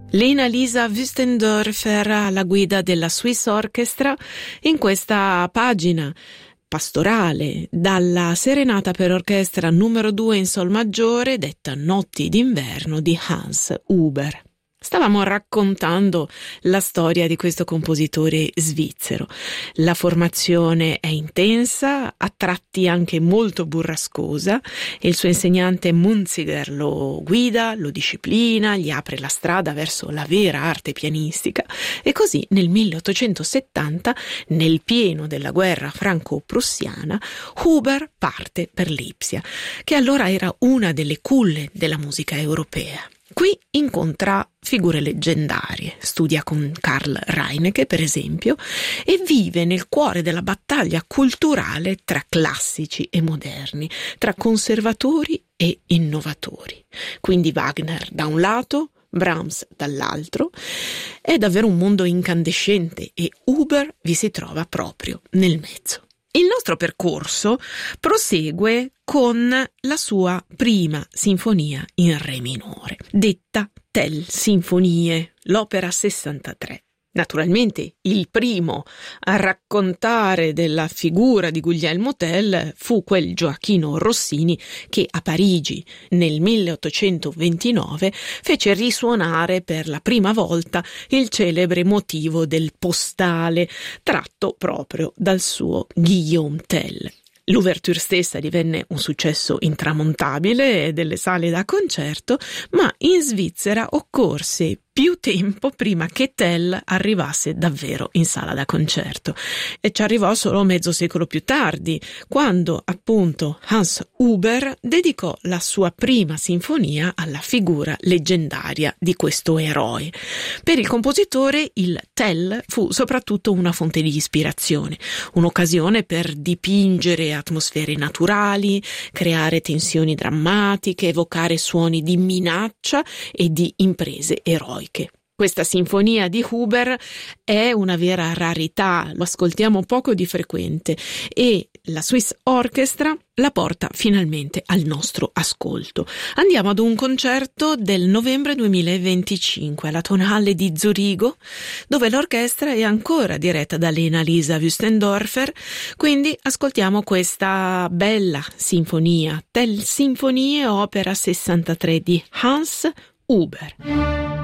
Lena-Lisa Wüstendorfer alla guida della Swiss Orchestra in questa pagina pastorale dalla Serenata per orchestra numero 2 in sol maggiore detta Notti d'inverno di Hans Huber. Stavamo raccontando la storia di questo compositore svizzero. La formazione è intensa, a tratti anche molto burrascosa, e il suo insegnante Munziger lo guida, lo disciplina, gli apre la strada verso la vera arte pianistica, e così nel 1870, nel pieno della guerra franco-prussiana, Huber parte per Lipsia, che allora era una delle culle della musica europea. Qui incontra figure leggendarie, studia con Karl Reinecke per esempio e vive nel cuore della battaglia culturale tra classici e moderni, tra conservatori e innovatori. Quindi Wagner da un lato, Brahms dall'altro. È davvero un mondo incandescente e Huber vi si trova proprio nel mezzo. Il nostro percorso prosegue con la sua prima sinfonia in re minore, detta Tell Sinfonie, l'opera 63. Naturalmente il primo a raccontare della figura di Guglielmo Tell fu quel Gioachino Rossini che a Parigi nel 1829 fece risuonare per la prima volta il celebre motivo del postale tratto proprio dal suo Guillaume Tell. L'ouverture stessa divenne un successo intramontabile delle sale da concerto, ma in Svizzera occorse più tempo prima che Tell arrivasse davvero in sala da concerto. E ci arrivò solo mezzo secolo più tardi, quando appunto Hans Huber dedicò la sua prima sinfonia alla figura leggendaria di questo eroe. Per il compositore il Tell fu soprattutto una fonte di ispirazione, un'occasione per dipingere atmosfere naturali, creare tensioni drammatiche, evocare suoni di minaccia e di imprese eroiche. Questa sinfonia di Huber è una vera rarità, lo ascoltiamo poco di frequente e la Swiss Orchestra la porta finalmente al nostro ascolto. Andiamo ad un concerto del novembre 2025 alla Tonhalle di Zurigo, dove l'orchestra è ancora diretta da Lena-Lisa Wüstendorfer, quindi ascoltiamo questa bella sinfonia, Tell Sinfonie, opera 63 di Hans Huber.